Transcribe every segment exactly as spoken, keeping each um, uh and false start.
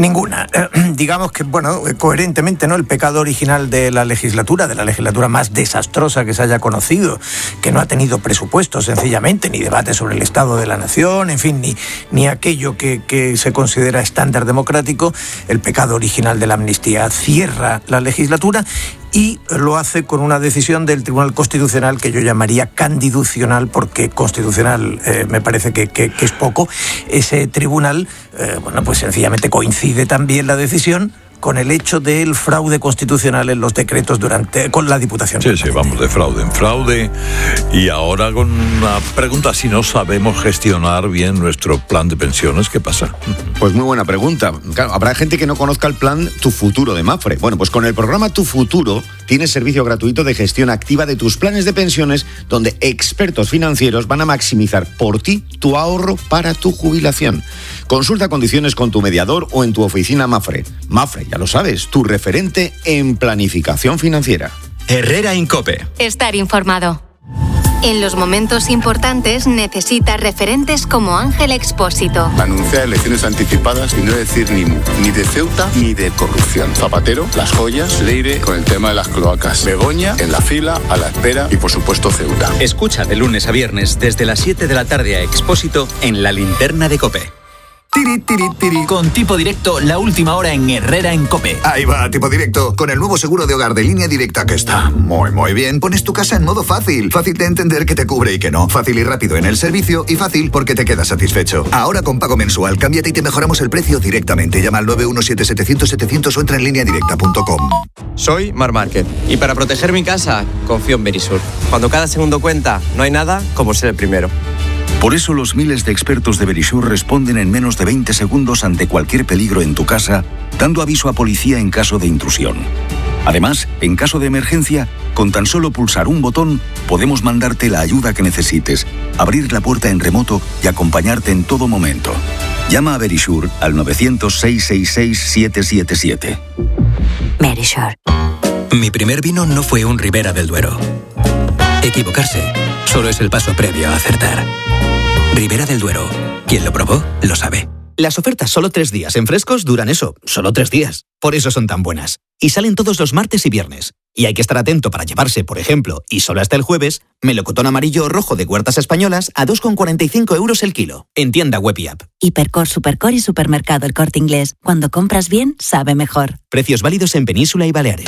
Ninguna. Eh, digamos que, bueno, coherentemente, ¿no? El pecado original de la legislatura, de la legislatura más desastrosa que se haya conocido, que no ha tenido presupuesto, sencillamente, ni debate sobre el estado de la nación, en fin, ni, ni aquello que, que se considera estándar democrático. El pecado original de la amnistía cierra la legislatura y lo hace con una decisión del Tribunal Constitucional que yo llamaría candiducional, porque constitucional eh, me parece que, que, que es poco. Ese tribunal, eh, bueno, pues sencillamente coincide también la decisión con el hecho del fraude constitucional en los decretos durante con la Diputación. Sí, sí, vamos de fraude en fraude. Y ahora con una pregunta, si no sabemos gestionar bien nuestro plan de pensiones, ¿qué pasa? Pues muy buena pregunta. Claro, habrá gente que no conozca el plan Tu Futuro de Mapfre. Bueno, pues con el programa Tu Futuro tienes servicio gratuito de gestión activa de tus planes de pensiones, donde expertos financieros van a maximizar por ti tu ahorro para tu jubilación. Consulta condiciones con tu mediador o en tu oficina Mapfre. Mapfre, ya lo sabes, tu referente en planificación financiera. Herrera Incope. Estar informado. En los momentos importantes necesitas referentes como Ángel Expósito. Anunciar elecciones anticipadas y no decir ni mu, ni de Ceuta ni de corrupción. Zapatero, las joyas, Leire con el tema de las cloacas. Begoña en la fila, a la espera y por supuesto Ceuta. Escucha de lunes a viernes desde las siete de la tarde a Expósito en La Linterna de COPE. Tiri, tiri, tiri. Con Tipo Directo, la última hora en Herrera en COPE. Ahí va, Tipo Directo, con el nuevo seguro de hogar de Línea Directa, que está muy, muy bien. Pones tu casa en modo fácil. Fácil de entender que te cubre y que no. Fácil y rápido en el servicio y fácil porque te quedas satisfecho. Ahora con pago mensual, cámbiate y te mejoramos el precio directamente. Llama al nueve uno siete setecientos setecientos o entra en línea directa punto com. Soy Mar Márquez y para proteger mi casa, confío en Verisur. Cuando cada segundo cuenta, no hay nada como ser el primero. Por eso los miles de expertos de Verisur responden en menos de veinte segundos ante cualquier peligro en tu casa, dando aviso a policía en caso de intrusión. Además, en caso de emergencia, con tan solo pulsar un botón, podemos mandarte la ayuda que necesites, abrir la puerta en remoto y acompañarte en todo momento. Llama a Verisur al nueve cero cero, seis seis seis, siete siete siete. Verisur. Mi primer vino no fue un Ribera del Duero. Equivocarse solo es el paso previo a acertar. Ribera del Duero. Quien lo probó, lo sabe. Las ofertas solo tres días en frescos duran eso, solo tres días. Por eso son tan buenas. Y salen todos los martes y viernes. Y hay que estar atento para llevarse, por ejemplo, y solo hasta el jueves, melocotón amarillo o rojo de Huertas Españolas a dos con cuarenta y cinco euros el kilo. En tienda web y app. Hipercor, Supercor y Supermercado El Corte Inglés. Cuando compras bien, sabe mejor. Precios válidos en Península y Baleares.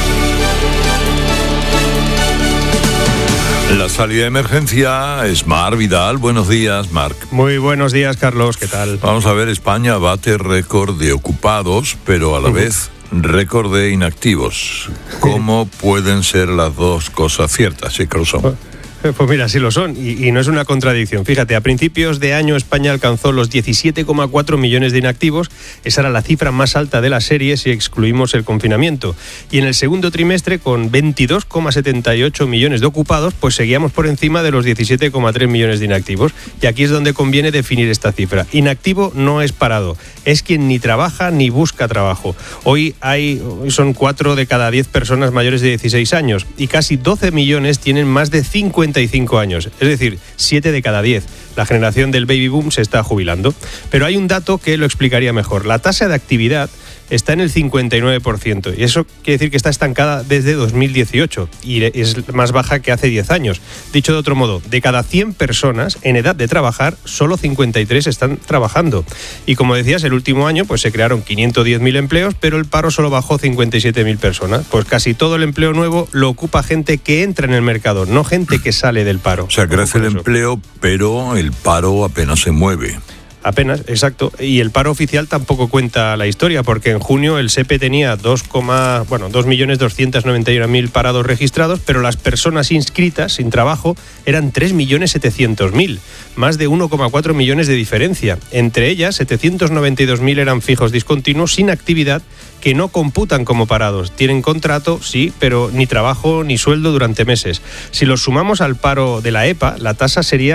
La salida de emergencia es Mar Vidal. Buenos días, Marc. Muy buenos días, Carlos. ¿Qué tal? Vamos a ver, España bate récord de ocupados, pero a la uh-huh. vez récord de inactivos. ¿Cómo pueden ser las dos cosas ciertas? Sí, que lo son. Pues mira, sí lo son, y, y no es una contradicción. Fíjate, a principios de año España alcanzó los diecisiete coma cuatro millones de inactivos. Esa era la cifra más alta de la serie si excluimos el confinamiento. Y en el segundo trimestre, con veintidós coma setenta y ocho millones de ocupados, pues seguíamos por encima de los diecisiete coma tres millones de inactivos. Y aquí es donde conviene definir esta cifra. Inactivo no es parado, es quien ni trabaja ni busca trabajo. Hoy hay, hoy son cuatro de cada diez personas mayores de dieciséis años y casi doce millones tienen más de cincuenta y cinco años, es decir, siete de cada diez. La generación del baby boom se está jubilando. Pero hay un dato que lo explicaría mejor. La tasa de actividad está en el cincuenta y nueve por ciento y eso quiere decir que está estancada desde dos mil dieciocho y es más baja que hace diez años. Dicho de otro modo, de cada cien personas en edad de trabajar, solo cincuenta y tres están trabajando. Y como decías, el último año pues se crearon quinientos diez mil empleos, pero el paro solo bajó cincuenta y siete mil personas. Pues casi todo el empleo nuevo lo ocupa gente que entra en el mercado, no gente que sale del paro. O sea, crece el empleo, pero el paro apenas se mueve. Apenas, exacto. Y el paro oficial tampoco cuenta la historia, porque en junio el S E P E tenía dos, bueno, dos millones doscientos noventa y uno mil parados registrados, pero las personas inscritas sin trabajo eran tres millones setecientos mil, más de uno coma cuatro millones de diferencia. Entre ellas, setecientos noventa y dos mil eran fijos discontinuos sin actividad que no computan como parados. Tienen contrato, sí, pero ni trabajo ni sueldo durante meses. Si los sumamos al paro de la E P A, la tasa sería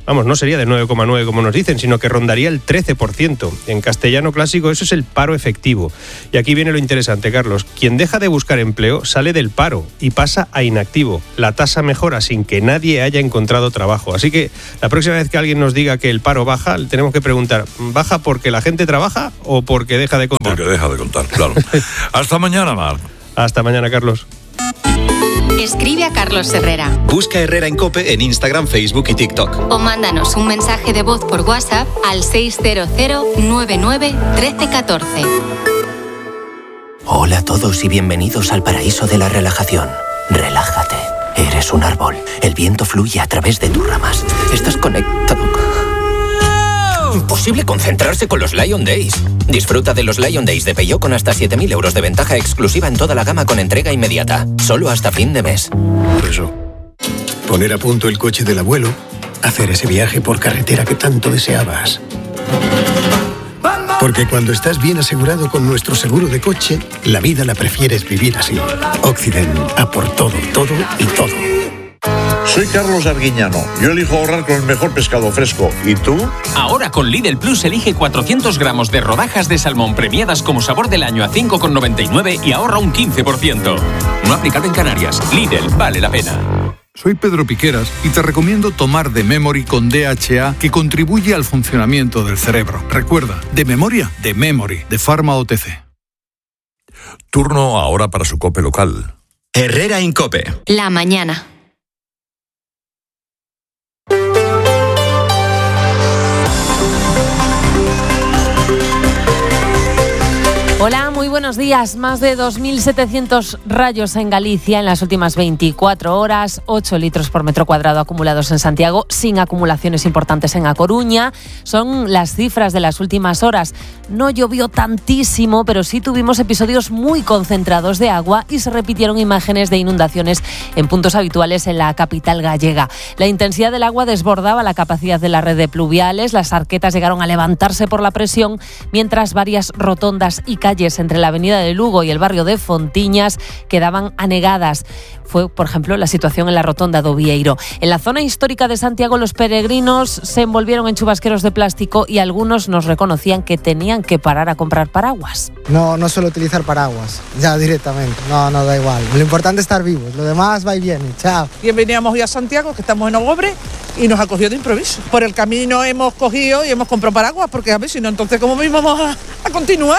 Vamos, no sería de nueve coma nueve como nos dicen, sino que rondaría el trece por ciento. En castellano clásico eso es el paro efectivo. Y aquí viene lo interesante, Carlos. Quien deja de buscar empleo sale del paro y pasa a inactivo. La tasa mejora sin que nadie haya encontrado trabajo. Así que la próxima vez que alguien nos diga que el paro baja, le tenemos que preguntar, ¿baja porque la gente trabaja o porque deja de contar? Porque deja de contar, claro. Hasta mañana, Marc. Hasta mañana, Carlos. Escribe a Carlos Herrera. Busca Herrera en COPE en Instagram, Facebook y TikTok. O mándanos un mensaje de voz por WhatsApp al seis cero cero nueve nueve uno tres uno cuatro. Hola a todos y bienvenidos al paraíso de la relajación. Relájate. Eres un árbol. El viento fluye a través de tus ramas. Estás conectado. Imposible concentrarse con los Lion Days. Disfruta de los Lion Days de Peugeot con hasta siete mil euros de ventaja exclusiva en toda la gama con entrega inmediata. Solo hasta fin de mes. Por eso, poner a punto el coche del abuelo, hacer ese viaje por carretera que tanto deseabas. Porque cuando estás bien asegurado con nuestro seguro de coche, la vida la prefieres vivir así. Occident, a por todo, todo y todo. Soy Carlos Arguiñano. Yo elijo ahorrar con el mejor pescado fresco. ¿Y tú? Ahora con Lidl Plus elige cuatrocientos gramos de rodajas de salmón premiadas como sabor del año a cinco con noventa y nueve y ahorra un quince por ciento. No aplicado en Canarias. Lidl, vale la pena. Soy Pedro Piqueras y te recomiendo tomar The Memory con D H A, que contribuye al funcionamiento del cerebro. Recuerda, de memoria, de Memory, de Pharma O T C. Turno ahora para su COPE local. Herrera en COPE. La mañana. Hola, muy buenos días. Más de dos mil setecientos rayos en Galicia en las últimas veinticuatro horas, ocho litros por metro cuadrado acumulados en Santiago, sin acumulaciones importantes en A Coruña. Son las cifras de las últimas horas. No llovió tantísimo, pero sí tuvimos episodios muy concentrados de agua y se repitieron imágenes de inundaciones en puntos habituales en la capital gallega. La intensidad del agua desbordaba la capacidad de la red de pluviales, las arquetas llegaron a levantarse por la presión, mientras varias rotondas y calles entre la avenida de Lugo y el barrio de Fontiñas quedaban anegadas. Fue, por ejemplo, la situación en la rotonda do Vieiro. En la zona histórica de Santiago, los peregrinos se envolvieron en chubasqueros de plástico y algunos nos reconocían que tenían que parar a comprar paraguas. No, no suelo utilizar paraguas, ya directamente. No, no, da igual. Lo importante es estar vivos, lo demás va y viene. Chao. Bienveníamos hoy a Santiago, que estamos en Ogobre, y nos acogió de improviso. Por el camino hemos cogido y hemos comprado paraguas, porque a ver si no, entonces ¿cómo vamos a, a continuar?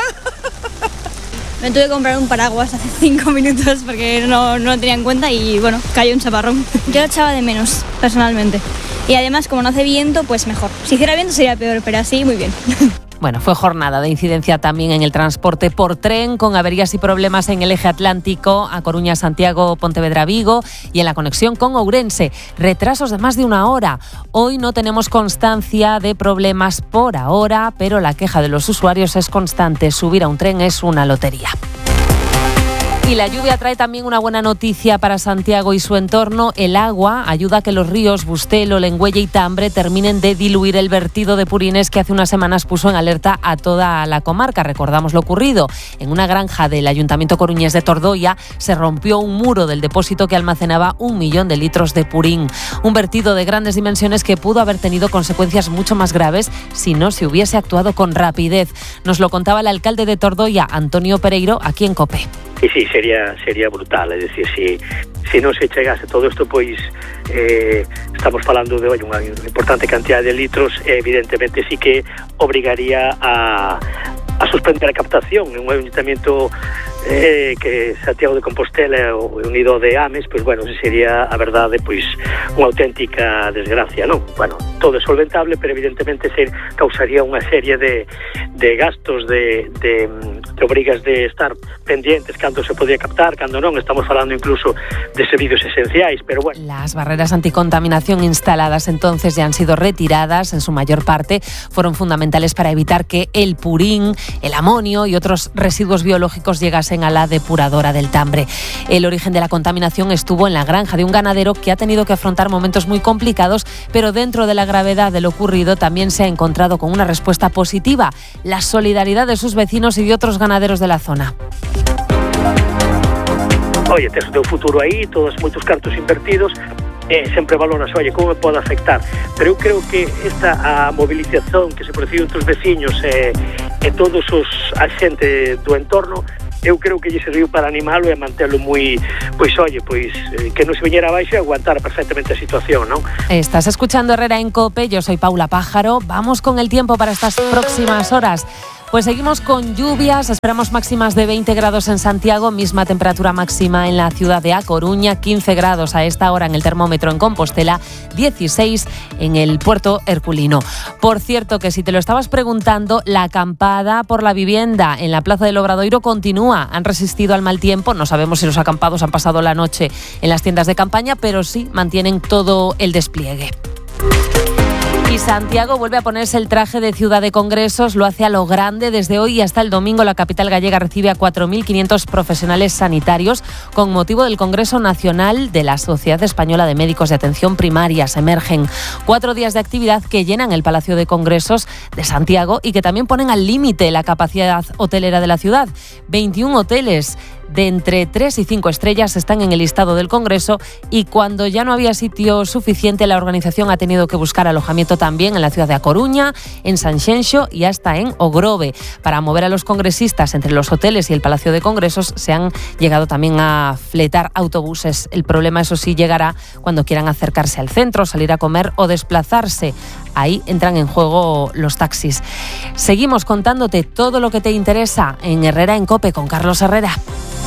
Me tuve que comprar un paraguas hace cinco minutos porque no, no lo tenía en cuenta y bueno, cayó un chaparrón. Yo lo echaba de menos, personalmente. Y además, como no hace viento, pues mejor. Si hiciera viento sería peor, pero así muy bien. Bueno, fue jornada de incidencia también en el transporte por tren, con averías y problemas en el eje atlántico, A Coruña, Santiago, Pontevedra, Vigo, y en la conexión con Ourense. Retrasos de más de una hora. Hoy no tenemos constancia de problemas por ahora, pero la queja de los usuarios es constante. Subir a un tren es una lotería. Y la lluvia trae también una buena noticia para Santiago y su entorno. El agua ayuda a que los ríos Bustelo, Lengüelle y Tambre terminen de diluir el vertido de purines que hace unas semanas puso en alerta a toda la comarca. Recordamos lo ocurrido. En una granja del Ayuntamiento coruñés de Tordoia se rompió un muro del depósito que almacenaba un millón de litros de purín. Un vertido de grandes dimensiones que pudo haber tenido consecuencias mucho más graves si no se hubiese actuado con rapidez. Nos lo contaba el alcalde de Tordoia, Antonio Pereiro, aquí en COPE. E sí, sería sería brutal, é dicir, se se non se chegase todo isto, pois eh, estamos falando de unha importante cantidad de litros, e evidentemente sí que obrigaría a, a suspender a captación en un ayuntamiento eh, que Santiago de Compostela o unido de Ames, pois bueno, sería a verdade pois unha auténtica desgracia, non? Bueno, todo é solventable, pero evidentemente se causaría unha serie de, de gastos, de, de, de obrigas de estar pendientes cando se podía captar, cando non, estamos falando incluso de servicios esenciais, pero bueno. Las barreras anticontaminación instaladas entonces ya han sido retiradas, en su mayor parte fueron fundamentales para evitar que el purín, el amonio y otros residuos biológicos llegasen a la depuradora del Tambre. El origen de la contaminación estuvo en la granja de un ganadero que ha tenido que afrontar momentos muy complicados, pero dentro de la gravedad de lo ocurrido también se ha encontrado con una respuesta positiva, la solidaridad de sus vecinos y de otros ganaderos de la zona. Oye, tes o teu futuro aí, todos moitos cartos invertidos, eh, sempre valoras, oye, como me pode afectar, pero eu creo que esta a movilización que se produciu entre os veciños e, e todos os a xente do entorno, eu creo que lle serviu para animalo e mantelo moi, pois oye, pois eh, que non se viñera abaixo e aguantar perfectamente a situación, ¿no? Estás escuchando Herrera en COPE, yo soy Paula Pájaro. Vamos con el tiempo para estas próximas horas. Pues seguimos con lluvias, esperamos máximas de veinte grados en Santiago, misma temperatura máxima en la ciudad de A Coruña, quince grados a esta hora en el termómetro en Compostela, dieciséis en el puerto herculino. Por cierto, que si te lo estabas preguntando, la acampada por la vivienda en la Plaza del Obradoiro continúa. Han resistido al mal tiempo, no sabemos si los acampados han pasado la noche en las tiendas de campaña, pero sí mantienen todo el despliegue. Y Santiago vuelve a ponerse el traje de ciudad de congresos, lo hace a lo grande. Desde hoy y hasta el domingo la capital gallega recibe a cuatro mil quinientos profesionales sanitarios con motivo del Congreso Nacional de la Sociedad Española de Médicos de Atención Primaria, SEMERGEN. Cuatro días de actividad que llenan el Palacio de Congresos de Santiago y que también ponen al límite la capacidad hotelera de la ciudad. veintiún hoteles de entre tres y cinco estrellas están en el listado del Congreso y cuando ya no había sitio suficiente, la organización ha tenido que buscar alojamiento también en la ciudad de A Coruña, en Sanxenxo y hasta en Ogrove. Para mover a los congresistas entre los hoteles y el Palacio de Congresos se han llegado también a fletar autobuses. El problema, eso sí, llegará cuando quieran acercarse al centro, salir a comer o desplazarse. Ahí entran en juego los taxis. Seguimos contándote todo lo que te interesa en Herrera en COPE con Carlos Herrera.